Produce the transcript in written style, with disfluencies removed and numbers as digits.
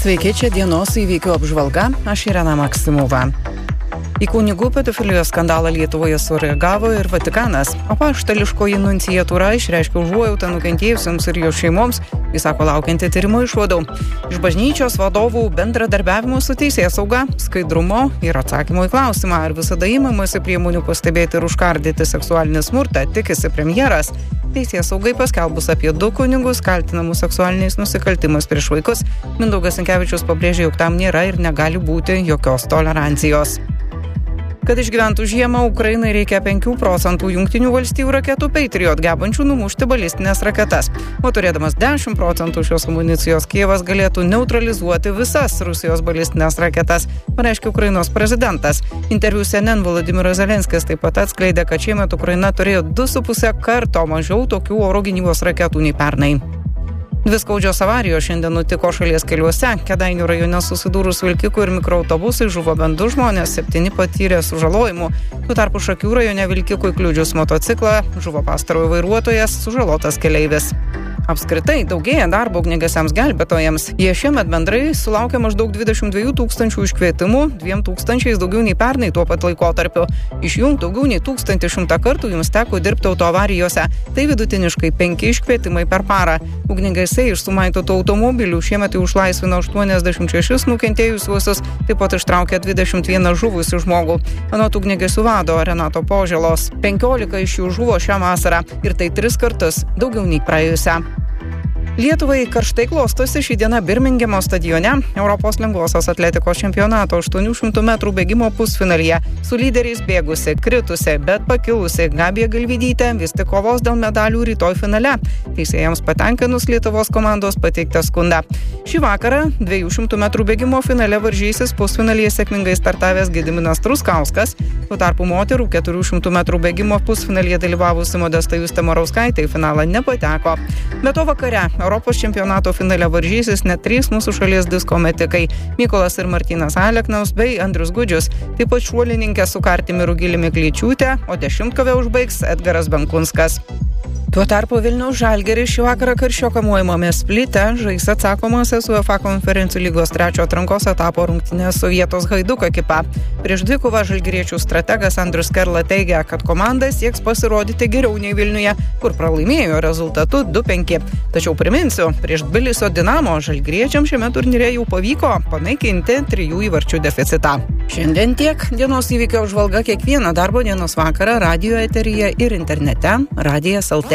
Sveiki, čia dienos įvykių apžvalga, aš Irena Maksimova. Į kunigų pedofilijos skandalą Lietuvoje sureagavo ir Vatikanas. Apaštališkoji nunciatūra išreiškė užuojautą nukentėjusiems ir jų šeimoms, jis sako laukianti tyrimo išvadų. Iš bažnyčios vadovų bendradarbiavimo su teisėsauga, skaidrumo ir atsakymo į klausimą, ar visada imamasi priemonių pastebėti ir užkardyti seksualinį smurtą, tikisi premjeras. Teisėsaugai paskelbus apie 2 kunigus kaltinamus seksualiniais nusikaltimais prieš vaikus, Mindaugas Sinkevičius pabrėžė, jog tam nėra ir negali būti jokios tolerancijos. Kad išgyventų žiemą, Ukrainai reikia 5% Jungtinių valstijų raketų Patriot, gebančių numušti balistinės raketas. O turėdamas 10% šios amunicijos, Kijevas galėtų neutralizuoti visas Rusijos balistinės raketas, pareiškė Ukrainos prezidentas. Interviu CNN Volodymyras Zelenskis taip pat atskleidė, kad šiemet Ukraina turėjo 2,5 karto mažiau tokių oro gynybos raketų nei pernai. 2 skaudžios avarijos šiandien nutiko šalies keliuose. Kėdainių rajone susidūrus vilkikų ir mikroautobusai žuvo bent 2 žmonės, 7 patyrė sužalojimų. Tuo tarpu Šakių rajone vilkikui kliudžius motociklą žuvo pastarojo vairuotojas, sužalotas keleivis. Apskritai daugėja darbo ugniagesiams gelbėtojams. Jie šiemet bendrai sulaukė maždaug 22 tūkstančių iškvietimų, 2 tūkstančiais daugiau nei pernai tuo pat laikotarpiu. Iš jų daugiau nei 1100 kartų jums teko dirbti autoavarijose. Tai vidutiniškai 5 iškvietimai per parą. Ugniagesiai iš sumaitotų automobilių šiemet jau išlaisvino 86 nukentėjusiuosius, taip pat ištraukė 21 žuvusių žmogų. Anot ugniagesių vado Renato Požėlos, 15 iš jų žuvo šią vasarą ir tai 3 kartus daugiau nei praėjusią. Lietuvai karštai klostosi šį dieną Birmingemo stadione Europos lengvosios atletikos čempionato 800 metrų bėgimo pusfinalyje. Su lyderiais bėgusi, kritusi, bet pakilusi Gabija Galvydytė vis tik kovos dėl medalių rytoj finale. Teisėjams patenkinus Lietuvos komandos pateiktą skundą. Šį vakarą 200 metrų bėgimo finale varžysis pusfinalyje sėkmingai startavęs Gediminas Truskauskas. Tuo tarpu moterų 400 metrų bėgimo pusfinalyje dalyvavusi Modesta Justė Marauskaitė į finalą nepateko. Be to vakare Europos čempionato finale varžysis net 3 mūsų šalies disko metikai – Mykolas ir Martynas Aleknaus bei Andrius Gudžius, taip pat šuolininkė su kartimi Rugilė Miklyčiūtė, o 10-kovę užbaigs Edgaras Benkunskas. Tuo tarpu Vilniaus Žalgiris šį vakarą karščio kamuojamame Splite žais atsakomąsias UEFA konferencijų lygos 3 atrankos etapo rungtynės su vietos Hajduk ekipa. Prieš dvikovą žalgiriečių strategas Andrius Skerla teigia, kad komanda sieks pasirodyti geriau nei Vilniuje, kur pralaimėjo rezultatu 2-5. Tačiau priminsiu, prieš Tbilisio Dinamo žalgiriečiams šiame turnyre jau pavyko panaikinti 3 įvarčių deficitą. Šiandien tiek. Dienos įvykio apžvalga kiekvieną darbo dienos vakarą radijo eteryje ir internete Radijas LT.